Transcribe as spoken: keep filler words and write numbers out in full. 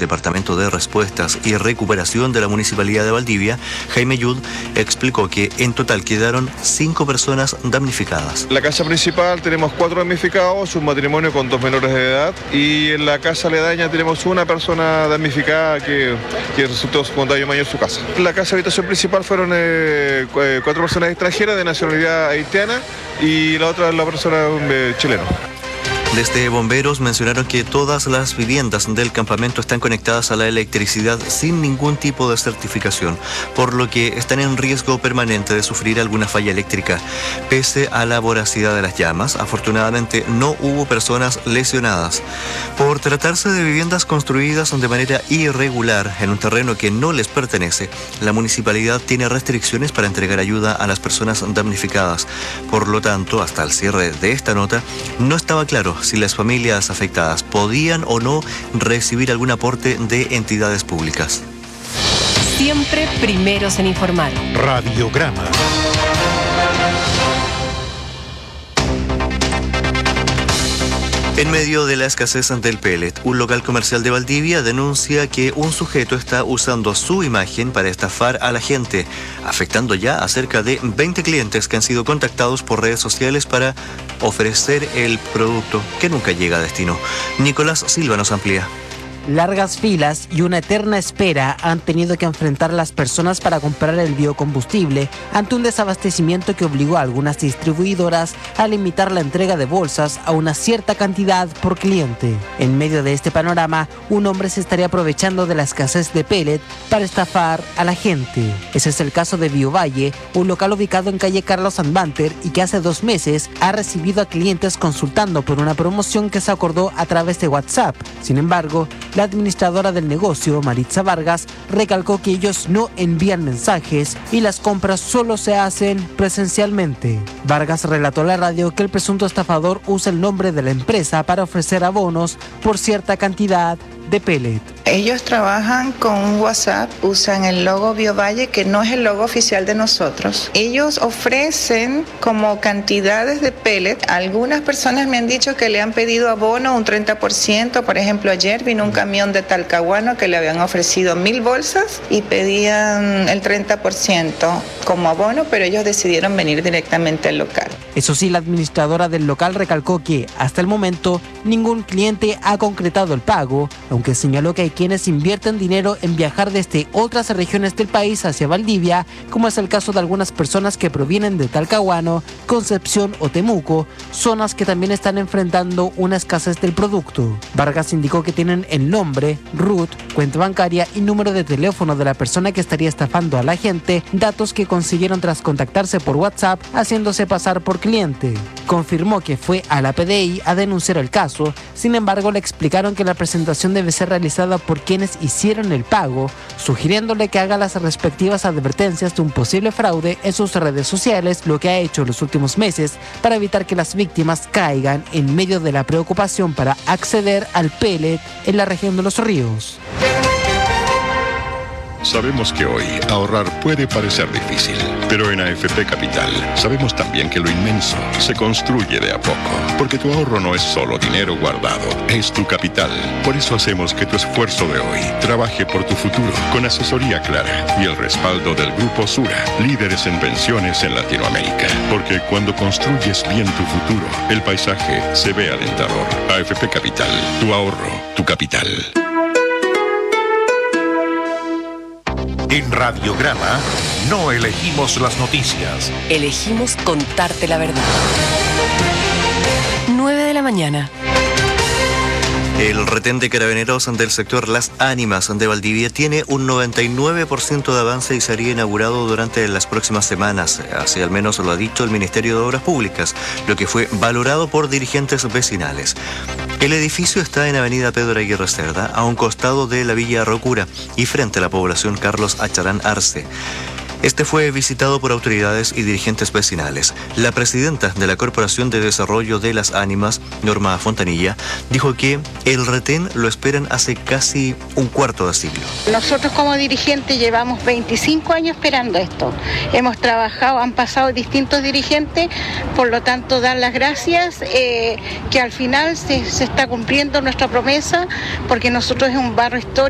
Departamento de Respuestas y Recuperación de la Municipalidad de Valdivia, Jaime Yud, explicó que en total quedaron cinco personas damnificadas. En la casa principal tenemos cuatro damnificados, un matrimonio con dos menores de edad, y en la casa aledaña tenemos una persona damnificada que, que resultó con daño mayor en su casa. En la casa habitación principal fueron eh, cuatro personas extranjeras de nacionalidad haitiana y la otra es la persona eh, chilena. Desde Bomberos mencionaron que todas las viviendas del campamento están conectadas a la electricidad sin ningún tipo de certificación, por lo que están en riesgo permanente de sufrir alguna falla eléctrica. Pese a la voracidad de las llamas, afortunadamente no hubo personas lesionadas. Por tratarse de viviendas construidas de manera irregular en un terreno que no les pertenece, la municipalidad tiene restricciones para entregar ayuda a las personas damnificadas. Por lo tanto, hasta el cierre de esta nota, no estaba claro si las familias afectadas podían o no recibir algún aporte de entidades públicas. Siempre primeros en informar. Radiograma. En medio de la escasez del pellet, un local comercial de Valdivia denuncia que un sujeto está usando su imagen para estafar a la gente, afectando ya a cerca de veinte clientes que han sido contactados por redes sociales para ofrecer el producto que nunca llega a destino. Nicolás Silva nos amplía. Largas filas y una eterna espera han tenido que enfrentar las personas para comprar el biocombustible ante un desabastecimiento que obligó a algunas distribuidoras a limitar la entrega de bolsas a una cierta cantidad por cliente. En medio de este panorama, un hombre se estaría aprovechando de la escasez de pellet para estafar a la gente. Ese es el caso de Biovalle, un local ubicado en calle Carlos Anbanter y que hace dos meses ha recibido a clientes consultando por una promoción que se acordó a través de WhatsApp. Sin embargo, la administradora del negocio, Maritza Vargas, recalcó que ellos no envían mensajes y las compras solo se hacen presencialmente. Vargas relató a la radio que el presunto estafador usa el nombre de la empresa para ofrecer abonos por cierta cantidad de pellet. Ellos trabajan con un WhatsApp, usan el logo Biovalle, que no es el logo oficial de nosotros. Ellos ofrecen como cantidades de pellet. Algunas personas me han dicho que le han pedido abono un treinta por ciento. Por ejemplo, ayer vino un camión de Talcahuano que le habían ofrecido mil bolsas y pedían el treinta por ciento como abono, pero ellos decidieron venir directamente al local. Eso sí, la administradora del local recalcó que hasta el momento ningún cliente ha concretado el pago, aunque señaló que hay quienes invierten dinero en viajar desde otras regiones del país hacia Valdivia, como es el caso de algunas personas que provienen de Talcahuano, Concepción o Temuco, zonas que también están enfrentando una escasez del producto. Vargas indicó que tienen el nombre, R U T, cuenta bancaria y número de teléfono de la persona que estaría estafando a la gente, datos que consiguieron tras contactarse por WhatsApp haciéndose pasar por cliente. Confirmó que fue a la P D I a denunciar el caso, sin embargo le explicaron que la presentación debe ser realizada por quienes hicieron el pago, sugiriéndole que haga las respectivas advertencias de un posible fraude en sus redes sociales, lo que ha hecho en los últimos meses para evitar que las víctimas caigan en medio de la preocupación para acceder al pellet en la región de Los Ríos. Sabemos que hoy ahorrar puede parecer difícil, pero en A F P Capital sabemos también que lo inmenso se construye de a poco, porque tu ahorro no es solo dinero guardado, es tu capital. Por eso hacemos que tu esfuerzo de hoy trabaje por tu futuro, con asesoría clara y el respaldo del Grupo Sura, líderes en pensiones en Latinoamérica. Porque cuando construyes bien tu futuro, el paisaje se ve alentador. A F P Capital, tu ahorro, tu capital. En Radiograma no elegimos las noticias. Elegimos contarte la verdad. nueve de la mañana. El retén de carabineros del sector Las Ánimas de Valdivia tiene un noventa y nueve por ciento de avance y sería inaugurado durante las próximas semanas. Así al menos lo ha dicho el Ministerio de Obras Públicas, lo que fue valorado por dirigentes vecinales. El edificio está en Avenida Pedro Aguirre Cerda, a un costado de la Villa Rocura y frente a la población Carlos Acharán Arce. Este fue visitado por autoridades y dirigentes vecinales. La presidenta de la Corporación de Desarrollo de las Ánimas, Norma Fontanilla, dijo que el retén lo esperan hace casi un cuarto de siglo. Nosotros como dirigentes llevamos veinticinco años esperando esto. Hemos trabajado, han pasado distintos dirigentes, por lo tanto dar las gracias eh, que al final se, se está cumpliendo nuestra promesa, porque nosotros es un barrio histórico.